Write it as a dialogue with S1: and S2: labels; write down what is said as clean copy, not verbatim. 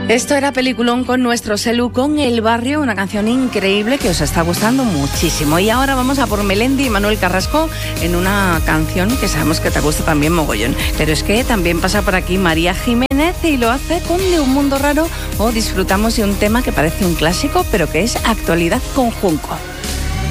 S1: Esto era Peliculón con nuestro Selu con El Barrio, una canción increíble que os está gustando muchísimo. Y ahora vamos a por Melendi y Manuel Carrasco en una canción que sabemos que te gusta también mogollón. Pero es que también pasa por aquí María Jiménez y lo hace con De un mundo raro, o disfrutamos de un tema que parece un clásico pero que es actualidad con Junco.